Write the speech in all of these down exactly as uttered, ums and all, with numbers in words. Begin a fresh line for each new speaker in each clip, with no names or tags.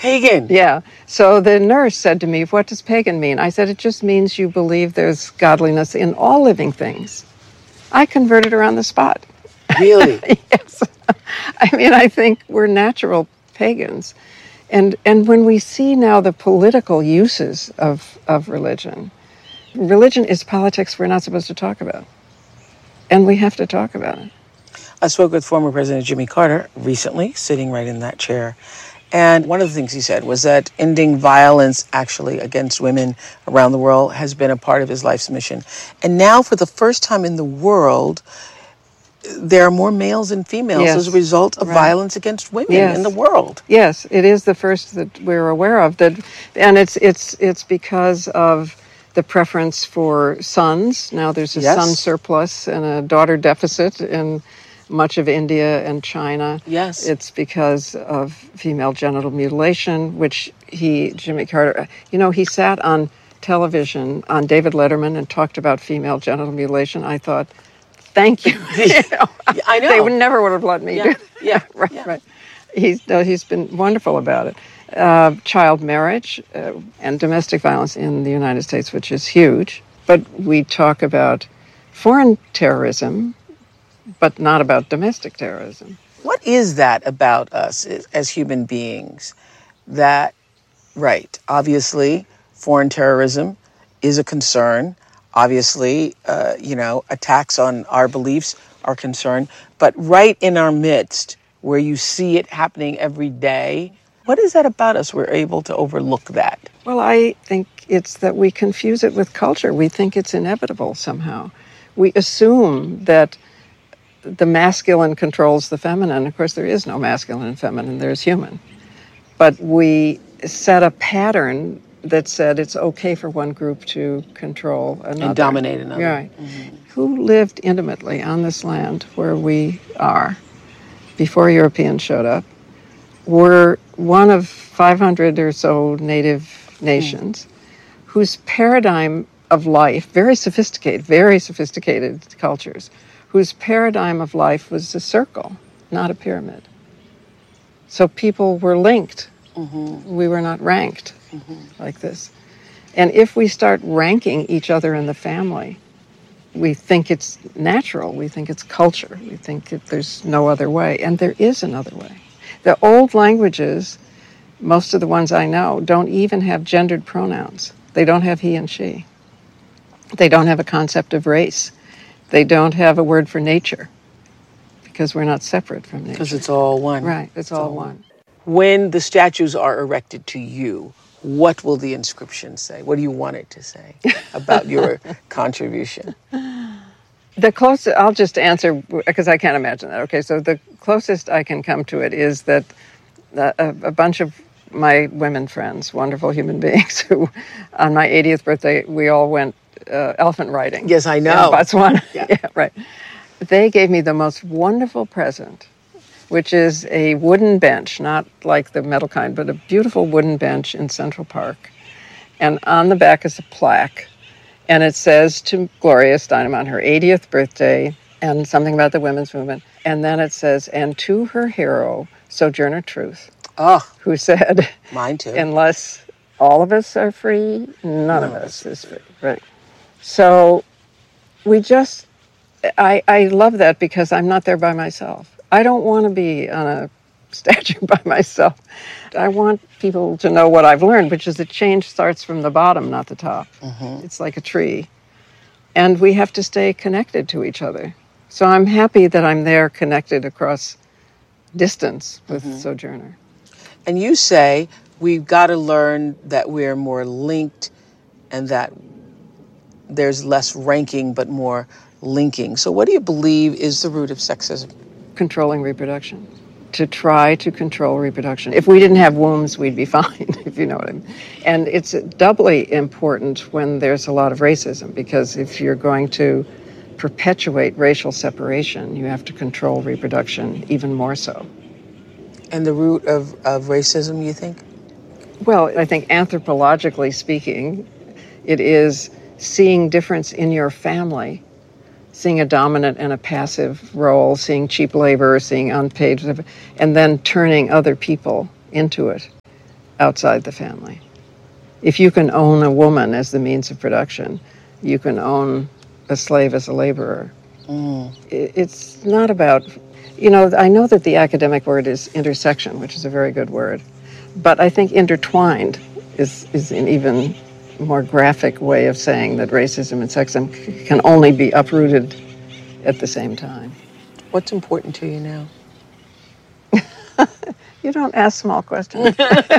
Pagan.
Yeah. So the nurse said to me, what does pagan mean? I said, it just means you believe there's godliness in all living things. I converted her on the spot.
Really?
Yes. I mean, I think we're natural pagans. And and when we see now the political uses of, of religion, religion is politics we're not supposed to talk about. And we have to talk about it.
I spoke with former President Jimmy Carter recently, sitting right in that chair. And one of the things he said was that ending violence actually against women around the world has been a part of his life's mission. And now, for the first time in the world, there are more males and females
Yes.
as a result of
Right.
violence against women
Yes.
in the world.
Yes, it is the first that we're aware of. That, and it's it's it's because of the preference for sons. Now there's a
Yes.
son surplus and a daughter deficit in much of India and China.
Yes.
It's because of female genital mutilation, which he, Jimmy Carter, you know, he sat on television on David Letterman and talked about female genital mutilation. I thought, thank you. You know,
I know.
They would never would have let me
Yeah,
do that.
yeah,
right,
yeah.
right. He's, no, he's been wonderful about it. Uh, child marriage uh, and domestic violence in the United States, which is huge. But we talk about foreign terrorism, but not about domestic terrorism.
What is that about us as- as human beings? That, right, obviously, foreign terrorism is a concern. Obviously, uh, you know, attacks on our beliefs are a concern. But right in our midst, where you see it happening every day, what is that about us? We're able to overlook that.
Well, I think it's that we confuse it with culture. We think it's inevitable somehow. We assume that the masculine controls the feminine. Of course, there is no masculine and feminine, there's human. But we set a pattern that said it's okay for one group to control another.
And dominate another.
Right. Mm-hmm. Who lived intimately on this land where we are before Europeans showed up were one of five hundred or so native nations mm. whose paradigm of life, very sophisticated, very sophisticated cultures, whose paradigm of life was a circle, not a pyramid. So people were linked. Mm-hmm. We were not ranked mm-hmm. like this. And if we start ranking each other in the family, we think it's natural, we think it's culture, we think that there's no other way, and there is another way. The old languages, most of the ones I know, don't even have gendered pronouns. They don't have he and she. They don't have a concept of race. They don't have a word for nature, because we're not separate from nature.
Because it's all one.
Right, it's, it's all, all one.
When the statues are erected to you, what will the inscription say? What do you want it to say about your contribution?
The closest, I'll just answer, because I can't imagine that. Okay, so the closest I can come to it is that a, a bunch of my women friends, wonderful human beings, who on my eightieth birthday, we all went uh, elephant riding.
Yes, I know.
In Botswana.
Yeah.
Yeah, right. They gave me the most wonderful present, which is a wooden bench, not like the metal kind, but a beautiful wooden bench in Central Park. And on the back is a plaque. And it says to Gloria Steinem on her eightieth birthday, and something about the women's movement. And then it says, and to her hero, Sojourner Truth,
oh,
who said,
mine too.
Unless all of us are free, none, none of us is free. Right. So we just, I, I love that because I'm not there by myself. I don't want to be on a statue by myself. I want people to know what I've learned, which is that change starts from the bottom, not the top. Mm-hmm. It's like a tree. And we have to stay connected to each other. So I'm happy that I'm there connected across distance with mm-hmm. Sojourner.
And you say we've got to learn that we're more linked and that there's less ranking but more linking. So what do you believe is the root of sexism?
Controlling reproduction. To try to control reproduction. If we didn't have wombs, we'd be fine, if you know what I mean. And it's doubly important when there's a lot of racism, because if you're going to perpetuate racial separation, you have to control reproduction even more so.
And the root of, of racism, you think?
Well, I think anthropologically speaking, it is seeing difference in your family, seeing a dominant and a passive role, seeing cheap labor, seeing unpaid, and then turning other people into it. outside the family. If you can own a woman as the means of production, you can own a slave as a laborer.
Mm.
It's not about, you know, I know that the academic word is intersection, which is a very good word, but I think intertwined is, is an even more graphic way of saying that racism and sexism can only be uprooted at the same time.
What's important to you now?
You don't ask small questions.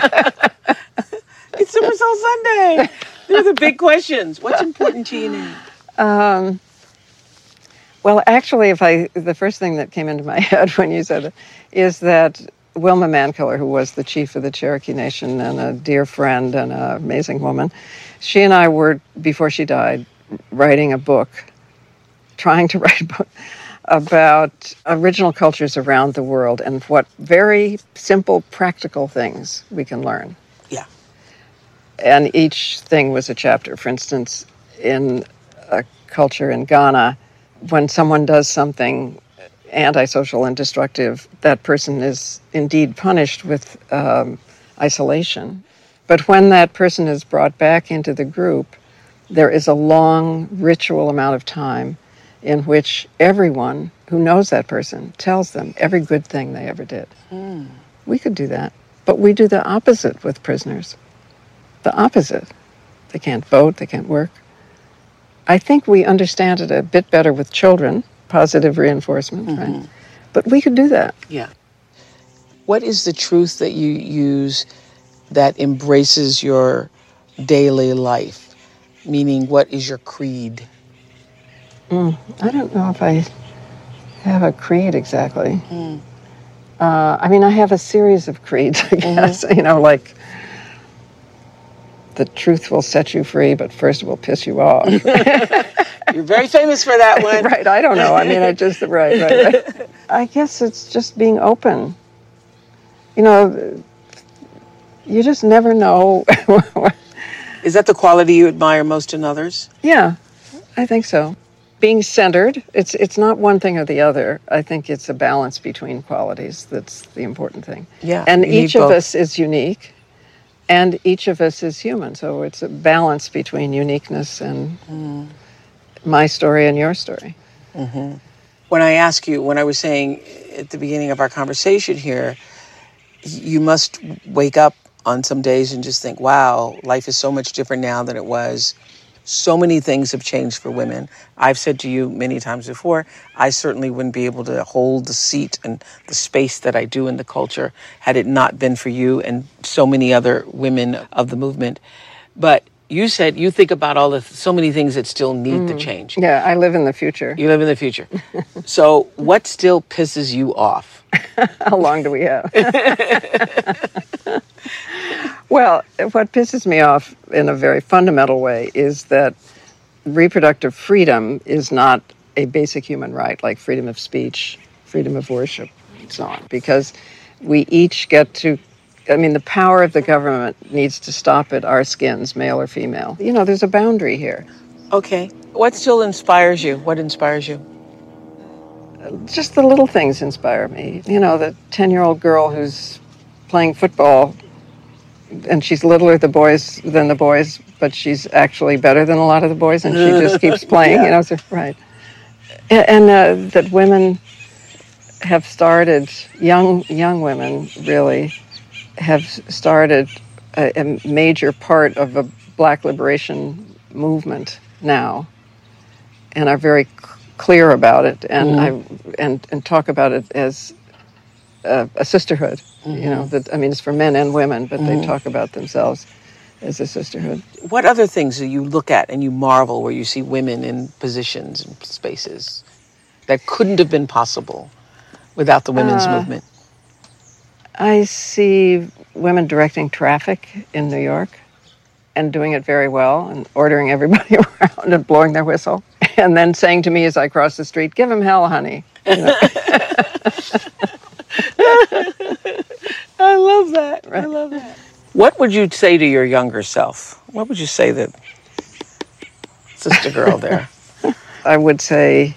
It's Super Soul Sunday. They're the big questions. What's important to you now?
Um, well, actually, if I the first thing that came into my head when you said it is that Wilma Mankiller, who was the chief of the Cherokee Nation and a dear friend and an amazing woman, she and I were, before she died, writing a book, trying to write a book about original cultures around the world and what very simple, practical things we can learn.
Yeah.
And each thing was a chapter. For instance, in a culture in Ghana, when someone does something antisocial and destructive, that person is indeed punished with um, isolation. But when that person is brought back into the group, there is a long ritual amount of time in which everyone who knows that person tells them every good thing they ever did. Mm. We could do that, but we do the opposite with prisoners. The opposite. They can't vote, they can't work. I think we understand it a bit better with children, positive reinforcement, mm-hmm. right? But we could do that.
Yeah. What is the truth that you use that embraces your daily life? Meaning, what is your creed?
Mm, I don't know if I have a creed exactly. Mm. Uh, I mean, I have a series of creeds, I guess. Mm-hmm. You know, like, the truth will set you free, but first it will piss you off.
You're very famous for that one.
Right, I don't know. I mean, I just, right, right, right. I guess it's just being open. You know, you just never know.
Is that the quality you admire most in others?
Yeah, I think so. Being centered, it's it's not one thing or the other. I think it's a balance between qualities that's the important thing.
Yeah,
and each of
both.
us is unique, and each of us is human. So it's a balance between uniqueness and mm. my story and your story.
Mm-hmm. When I ask you, when I was saying at the beginning of our conversation here, you must wake up on some days and just think, wow, life is so much different now than it was. So many things have changed for women. I've said to you many times before, I certainly wouldn't be able to hold the seat and the space that I do in the culture had it not been for you and so many other women of the movement. But you said you think about all the so many things that still need mm. to change.
Yeah, I live in the future.
You live in the future. So what still pisses you off?
How long do we have? Well, what pisses me off in a very fundamental way is that reproductive freedom is not a basic human right, like freedom of speech, freedom of worship, and so on, because we each get to, I mean, the power of the government needs to stop at our skins, male or female. You know, there's a boundary here.
Okay. What still inspires you? What inspires you?
Just the little things inspire me. You know, the ten-year-old girl who's playing football, and she's littler the boys than the boys, but she's actually better than a lot of the boys, and she just keeps playing. Yeah. You know, so, right? And uh, that women have started, young young women really have started a, a major part of a Black liberation movement now, and are very c- clear about it, and mm-hmm. I and and talk about it as a, a sisterhood. Mm-hmm. You know, that I mean, it's for men and women, but mm-hmm. they talk about themselves as a sisterhood.
What other things do you look at and you marvel where you see women in positions and spaces that couldn't have been possible without the women's uh, movement?
I see women directing traffic in New York and doing it very well and ordering everybody around and blowing their whistle and then saying to me as I cross the street, "Give him hell, honey." You know?
I love that. Right. I love that. What would you say to your younger self? What would you say that sister girl there?
I would say,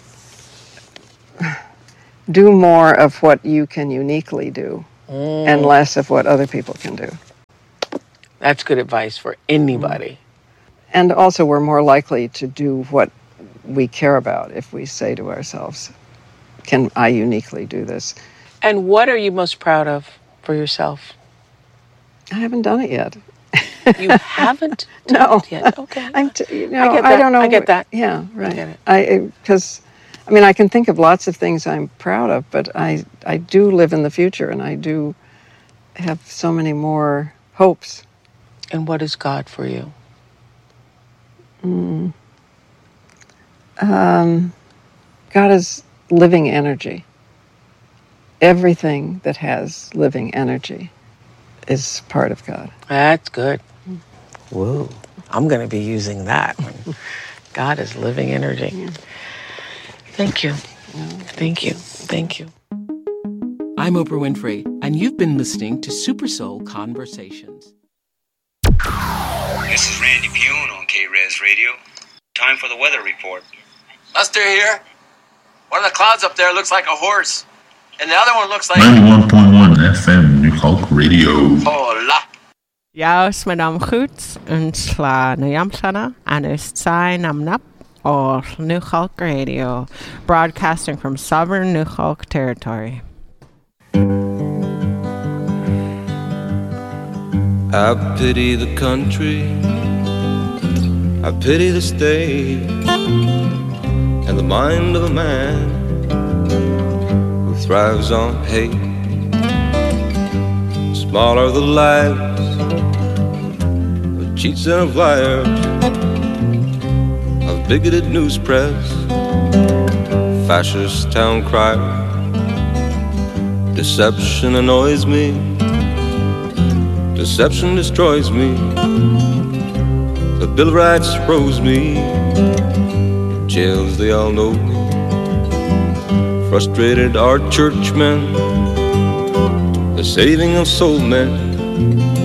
do more of what you can uniquely do mm. and less of what other people can do.
That's good advice for anybody.
And also, we're more likely to do what we care about if we say to ourselves, can I uniquely do this?
And what are you most proud of for yourself?
I haven't done it yet.
You haven't done
No.
it yet? Okay.
I'm t- you know,
I get
I
that.
don't know.
I get that.
Yeah, right.
I get it.
I because, I mean, I can think of lots of things I'm proud of, but I I do live in the future, and I do have so many more hopes.
And what is God for you?
Mm. Um, God is living energy. Everything that has living energy is part of God.
That's good. Whoa. I'm going to be using that. God is living energy.
Yeah.
Thank you. Thank you. Thank you. I'm Oprah Winfrey, and you've been listening to Super Soul Conversations.
This is Randy Pune on K-Res Radio. Time for the weather report.
Lester here. One of the clouds up there looks like a horse, and the other one looks like...
ninety-one point one F M New Hulk Radio.
Hola.
Jaus madam goed en sla Nuyamshana and Ustsai Namnap or New Hulk Radio, broadcasting from sovereign New Hulk territory.
I pity the country, I pity the state, and the mind of a man who thrives on hate. Small are the lives of cheats and of liars, of bigoted news press, fascist town crier. Deception annoys me, deception destroys me. The Bill of Rights froze me, jails they all know me. Frustrated are churchmen, the saving of soul men.